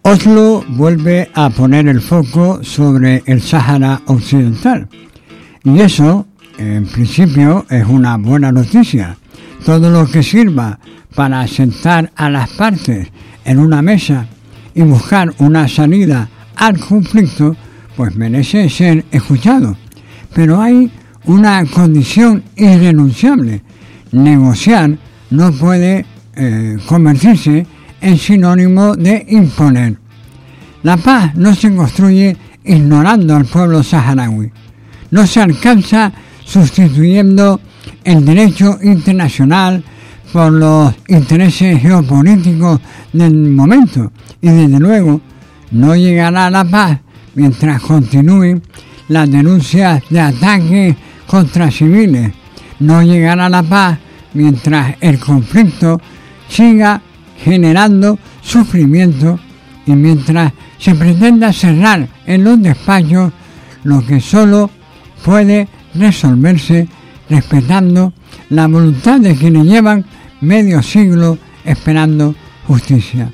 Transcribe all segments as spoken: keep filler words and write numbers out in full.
Oslo vuelve a poner el foco sobre el Sáhara Occidental. Y eso, en principio, es una buena noticia. Todo lo que sirva para sentar a las partes en una mesa y buscar una salida al conflicto, pues merece ser escuchado. Pero hay una condición irrenunciable. Negociar no puede eh, convertirse en sinónimo de imponer. La paz no se construye ignorando al pueblo saharaui. No se alcanza sustituyendo el derecho internacional por los intereses geopolíticos del momento. Y desde luego no llegará la paz mientras continúen las denuncias de ataques contra civiles. No llegará la paz mientras el conflicto siga generando sufrimiento y mientras se pretenda cerrar en los despachos lo que solo puede resolverse respetando la voluntad de quienes llevan medio siglo esperando justicia.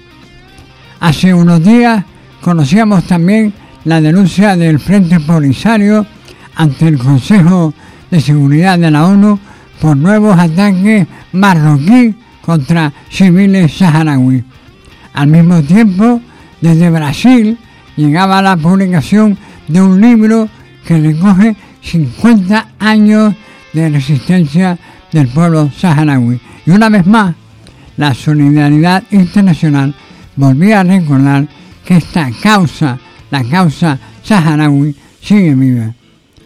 Hace unos días conocíamos también la denuncia del Frente Polisario ante el Consejo de Seguridad de la ONU por nuevos ataques marroquíes contra civiles saharauis. Al mismo tiempo, desde Brasil llegaba la publicación de un libro que recoge cincuenta años de resistencia del pueblo saharaui. Y una vez más, la solidaridad internacional volvía a recordar que esta causa, la causa saharaui, sigue viva.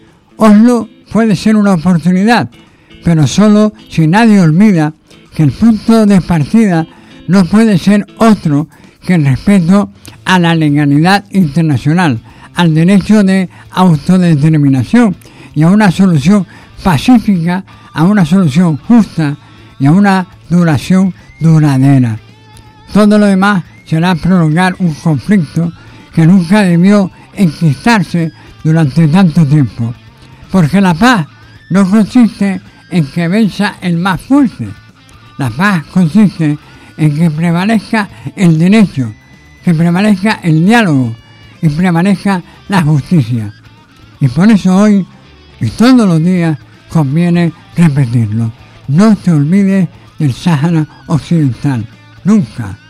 Oslo puede ser una oportunidad, pero solo si nadie olvida que el punto de partida no puede ser otro que el respeto a la legalidad internacional, al derecho de autodeterminación y a una solución pacífica, a una solución justa y a una duración duradera. Todo lo demás será prolongar un conflicto que nunca debió enquistarse durante tanto tiempo, porque la paz no consiste en que venza el más fuerte. La paz consiste en que prevalezca el derecho, que prevalezca el diálogo y prevalezca la justicia. Y por eso hoy y todos los días conviene repetirlo. No te olvides del Sáhara Occidental. Nunca.